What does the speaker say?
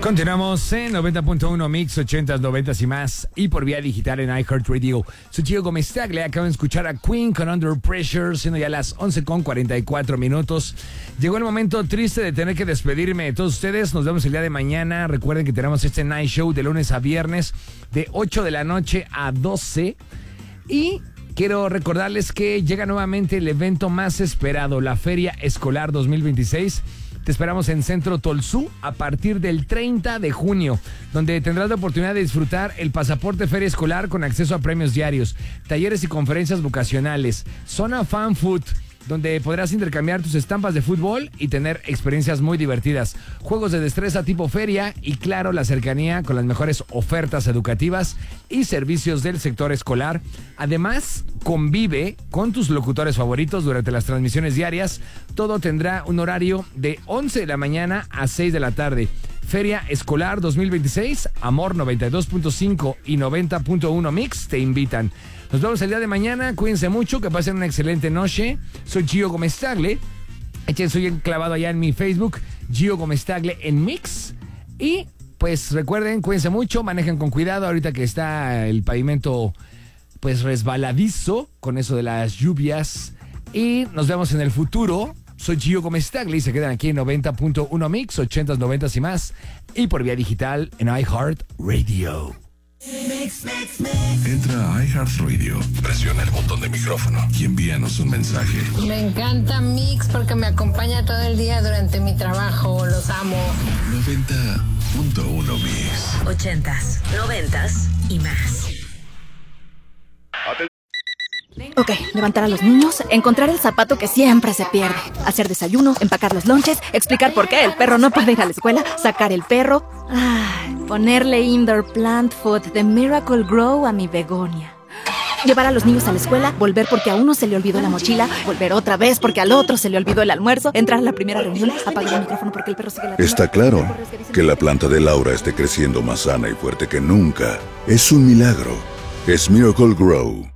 Continuamos en 90.1 Mix, 80s, 90s y más, y por vía digital en iHeartRadio. Soy Gio Gómez Tagle, acaban de escuchar a Queen con Under Pressure, siendo ya las 11:44. Llegó el momento triste de tener que despedirme de todos ustedes. Nos vemos el día de mañana. Recuerden que tenemos este Night Show de lunes a viernes, de 8 de la noche a 12. Y quiero recordarles que llega nuevamente el evento más esperado, la Feria Escolar 2026. Te esperamos en Centro Tolsú a partir del 30 de junio, donde tendrás la oportunidad de disfrutar el pasaporte Feria Escolar con acceso a premios diarios, talleres y conferencias vocacionales, zona fan food, donde podrás intercambiar tus estampas de fútbol y tener experiencias muy divertidas, juegos de destreza tipo feria y, claro, la cercanía con las mejores ofertas educativas y servicios del sector escolar. Además, convive con tus locutores favoritos durante las transmisiones diarias. Todo tendrá un horario de 11 de la mañana a 6 de la tarde. Feria Escolar 2026, Amor 92.5 y 90.1 Mix te invitan. Nos vemos el día de mañana, cuídense mucho, que pasen una excelente noche. Soy Gio Gómez Tagle, soy enclavado allá en mi Facebook, Gio Gómez Tagle en Mix. Y pues recuerden, cuídense mucho, manejen con cuidado ahorita que está el pavimento pues resbaladizo con eso de las lluvias. Y nos vemos en el futuro. Soy Gio Gómez Tagle y se quedan aquí en 90.1 Mix, 80s, 90s y más. Y por vía digital en iHeartRadio. Entra a iHeartRadio, presiona el botón de micrófono y envíanos un mensaje. Me encanta Mix porque me acompaña todo el día durante mi trabajo. Los amo. 90.1 Mix. 80s, 90s y más. Ok, levantar a los niños, encontrar el zapato que siempre se pierde, hacer desayuno, empacar los lonches, explicar por qué el perro no puede ir a la escuela, sacar el perro, ponerle indoor plant food de Miracle Grow a mi begonia. Llevar a los niños a la escuela, volver porque a uno se le olvidó la mochila, volver otra vez porque al otro se le olvidó el almuerzo, entrar a la primera reunión, apagar el micrófono porque el perro sigue la... Está claro que la planta de Laura esté creciendo más sana y fuerte que nunca. Es un milagro. Es Miracle Grow.